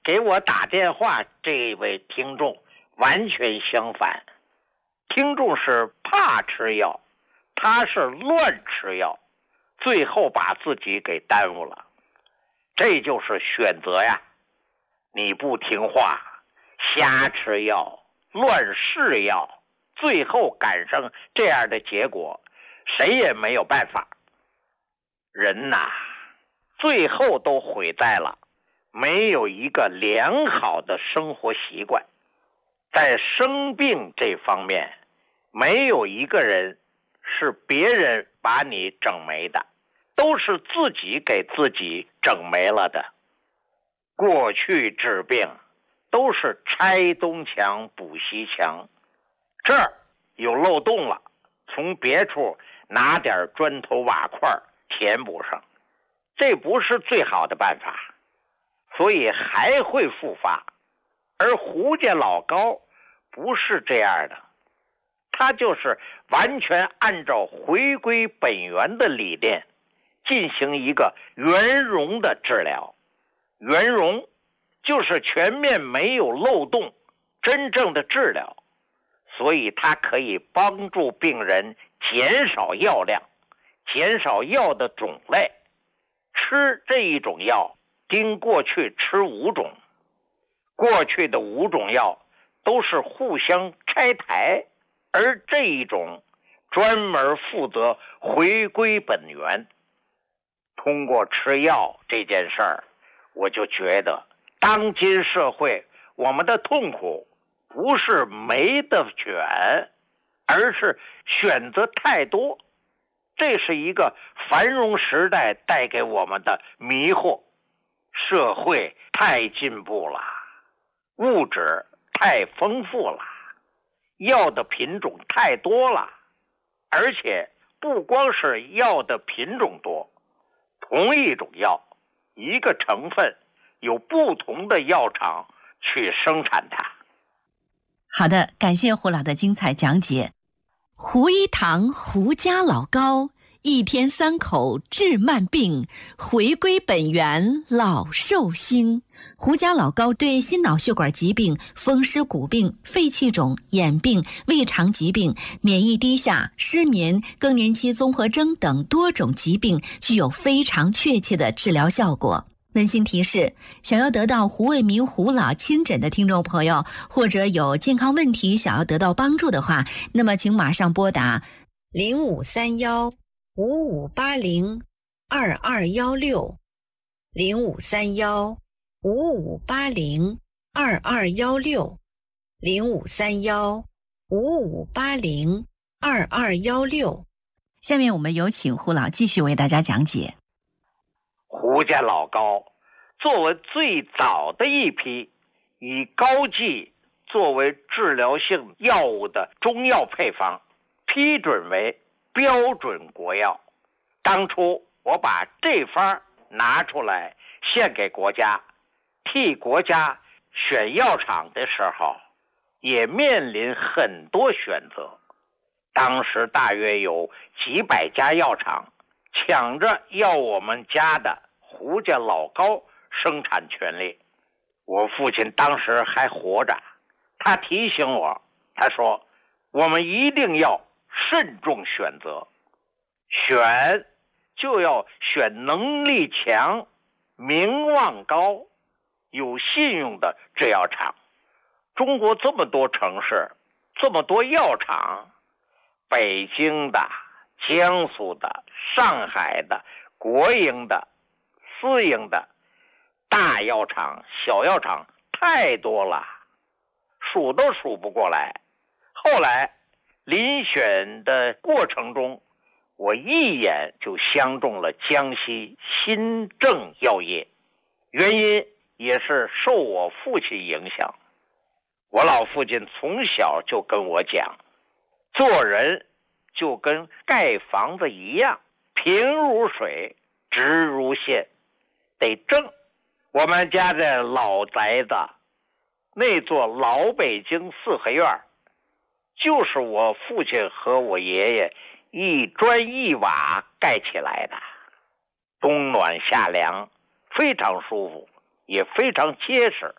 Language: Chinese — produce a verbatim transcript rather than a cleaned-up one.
给我打电话这位听众完全相反，听众是怕吃药，他是乱吃药，最后把自己给耽误了。这就是选择呀，你不听话，瞎吃药，乱试药，最后赶上这样的结果，谁也没有办法。人呐，最后都毁在了没有一个良好的生活习惯。在生病这方面，没有一个人是别人把你整没的，都是自己给自己整没了的。过去治病都是拆东墙补西墙，这儿有漏洞了，从别处拿点砖头瓦块填补上，这不是最好的办法，所以还会复发。而胡家老高不是这样的，他就是完全按照回归本源的理念进行一个圆融的治疗。圆融就是全面没有漏洞，真正的治疗，所以它可以帮助病人减少药量，减少药的种类。吃这一种药跟过去吃五种，过去的五种药都是互相拆台，而这一种专门负责回归本源。通过吃药这件事儿，我就觉得当今社会我们的痛苦不是没得选，而是选择太多。这是一个繁荣时代带给我们的迷惑。社会太进步了，物质太丰富了，药的品种太多了，而且不光是药的品种多，同一种药，一个成分有不同的药厂去生产它。 好的，感谢胡老的精彩讲解。胡一堂胡家老高，一天三口治慢病，回归本源老寿星。胡家老高对心脑血管疾病、风湿骨病、肺气肿、眼病、胃肠疾病、免疫低下、失眠、更年期综合征等多种疾病具有非常确切的治疗效果。温馨提示，想要得到胡卫民胡老亲诊的听众朋友，或者有健康问题想要得到帮助的话，那么请马上拨打零五三幺五五八零二二幺六零五三幺五五八零二二幺六零五三幺五五八零二二幺六。下面我们有请胡老继续为大家讲解。 胡家老高作为最早的一批以高剂作为治疗性药物的中药配方批准为标准国药。当初我把这方拿出来献给国家，替国家选药厂的时候也面临很多选择。当时大约有几百家药厂抢着要我们家的胡家老高生产权利。我父亲当时还活着，他提醒我，他说我们一定要慎重选择，选就要选能力强、名望高、有信用的制药厂。中国这么多城市，这么多药厂，北京的、江苏的、上海的、国营的、私营的，大药厂、小药厂太多了，数都数不过来。后来遴选的过程中，我一眼就相中了江西新政药业，原因也是受我父亲影响。我老父亲从小就跟我讲，做人就跟盖房子一样，平如水，直如线，得正。我们家的老宅子，那座老北京四合院，就是我父亲和我爷爷一砖一瓦盖起来的，冬暖夏凉，非常舒服，也非常结实。